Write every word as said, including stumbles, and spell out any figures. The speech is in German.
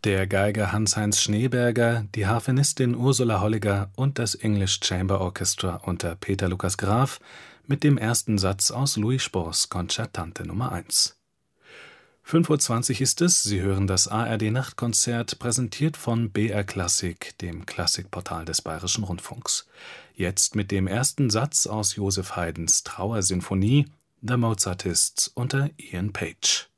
Der Geiger Hans-Heinz Schneeberger, die Harfenistin Ursula Holliger und das English Chamber Orchestra unter Peter Lukas Graf mit dem ersten Satz aus Louis Spohrs Concertante Nummer eins. fünf Uhr zwanzig ist es, Sie hören das A R D-Nachtkonzert, präsentiert von B R Klassik, dem Klassikportal des Bayerischen Rundfunks. Jetzt mit dem ersten Satz aus Joseph Haydns Trauersinfonie, The Mozartists unter Ian Page.